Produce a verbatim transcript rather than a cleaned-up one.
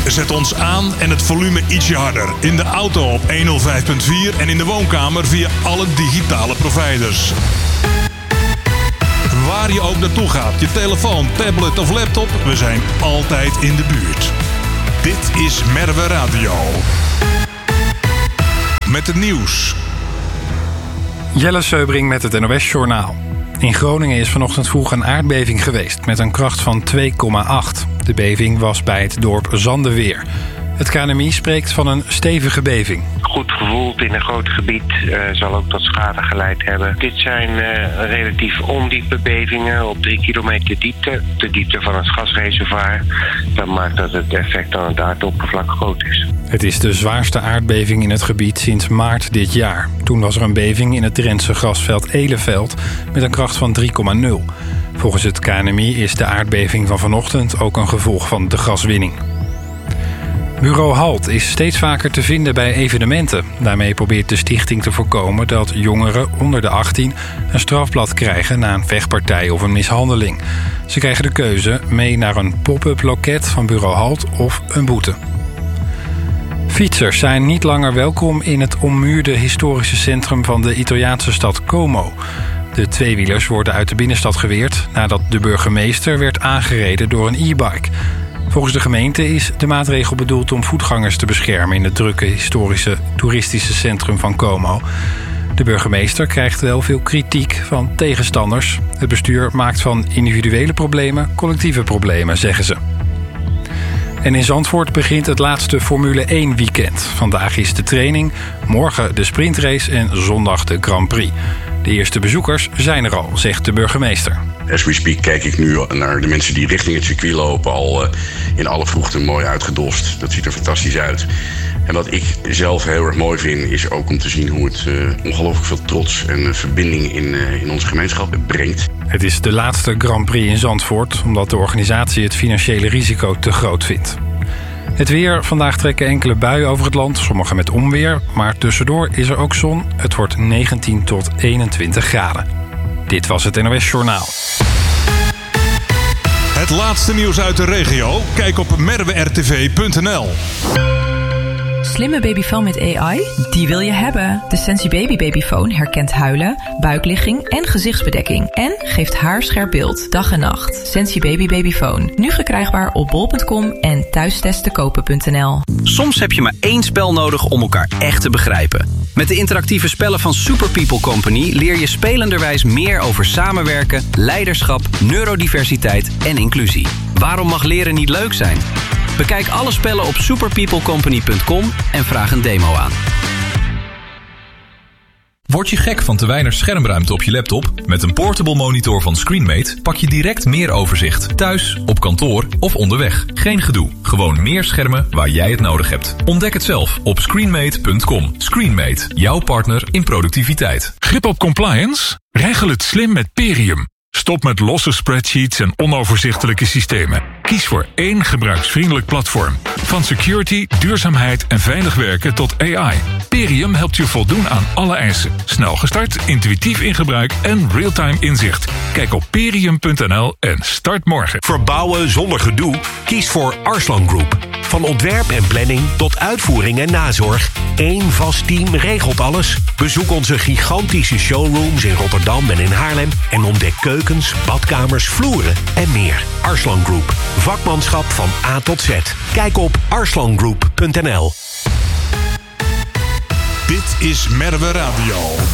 Zet ons aan en het volume ietsje harder. In de auto op honderdvijf komma vier en in de woonkamer via alle digitale providers. Waar je ook naartoe gaat, je telefoon, tablet of laptop, we zijn altijd in de buurt. Dit is Merwe Radio. Met het nieuws. Jelle Seubring met het N O S-journaal. In Groningen is vanochtend vroeg een aardbeving geweest met een kracht van twee komma acht. De beving was bij het dorp Zandeweer. Het K N M I spreekt van een stevige beving. Goed gevoeld in een groot gebied uh, zal ook tot schade geleid hebben. Dit zijn uh, relatief ondiepe bevingen op drie kilometer diepte. De diepte van het gasreservoir. Dat maakt dat het effect aan het aardoppervlak groot is. Het is de zwaarste aardbeving in het gebied sinds maart dit jaar. Toen was er een beving in het Drentse grasveld Eleveld met een kracht van drie komma nul. Volgens het K N M I is de aardbeving van vanochtend ook een gevolg van de gaswinning. Bureau Halt is steeds vaker te vinden bij evenementen. Daarmee probeert de stichting te voorkomen dat jongeren onder de achttien... een strafblad krijgen na een vechtpartij of een mishandeling. Ze krijgen de keuze mee naar een pop-up loket van Bureau Halt of een boete. Fietsers zijn niet langer welkom in het ommuurde historische centrum van de Italiaanse stad Como. De tweewielers worden uit de binnenstad geweerd nadat de burgemeester werd aangereden door een e-bike. Volgens de gemeente is de maatregel bedoeld om voetgangers te beschermen in het drukke historische toeristische centrum van Como. De burgemeester krijgt wel veel kritiek van tegenstanders. Het bestuur maakt van individuele problemen collectieve problemen, zeggen ze. En in Zandvoort begint het laatste Formule één weekend. Vandaag is de training, morgen de sprintrace en zondag de Grand Prix. De eerste bezoekers zijn er al, zegt de burgemeester. As we speak kijk ik nu naar de mensen die richting het circuit lopen, al uh, in alle vroegte mooi uitgedost. Dat ziet er fantastisch uit. En wat ik zelf heel erg mooi vind, is ook om te zien hoe het uh, ongelooflijk veel trots en uh, verbinding in, uh, in onze gemeenschap brengt. Het is de laatste Grand Prix in Zandvoort, omdat de organisatie het financiële risico te groot vindt. Het weer. Vandaag trekken enkele buien over het land, sommige met onweer. Maar tussendoor is er ook zon. Het wordt negentien tot eenentwintig graden. Dit was het N O S-journaal. Het laatste nieuws uit de regio? Kijk op merwe r t v punt n l. Slimme babyfoon met A I? Die wil je hebben. De Sensi Baby Babyfoon herkent huilen, buikligging en gezichtsbedekking. En geeft haarscherp beeld, dag en nacht. Sensi Baby Babyfoon. Nu verkrijgbaar op bol punt com en thuistestenkopen punt n l. Soms heb je maar één spel nodig om elkaar echt te begrijpen. Met de interactieve spellen van Super People Company leer je spelenderwijs meer over samenwerken, leiderschap, neurodiversiteit en inclusie. Waarom mag leren niet leuk zijn? Bekijk alle spellen op super people company punt com en vraag een demo aan. Word je gek van te weinig schermruimte op je laptop? Met een portable monitor van Screenmate pak je direct meer overzicht. Thuis, op kantoor of onderweg. Geen gedoe. Gewoon meer schermen waar jij het nodig hebt. Ontdek het zelf op screenmate punt com. Screenmate, jouw partner in productiviteit. Grip op compliance? Regel het slim met Perium. Stop met losse spreadsheets en onoverzichtelijke systemen. Kies voor één gebruiksvriendelijk platform. Van security, duurzaamheid en veilig werken tot A I. Perium helpt je voldoen aan alle eisen. Snel gestart, intuïtief in gebruik en real-time inzicht. Kijk op perium punt n l en start morgen. Verbouwen zonder gedoe? Kies voor Arslan Group. Van ontwerp en planning tot uitvoering en nazorg. Eén vast team regelt alles. Bezoek onze gigantische showrooms in Rotterdam en in Haarlem en ontdek keukens, badkamers, vloeren en meer. Arslan Group. Vakmanschap van A tot Z. Kijk op arslan group punt n l. Dit is Merwe Radio.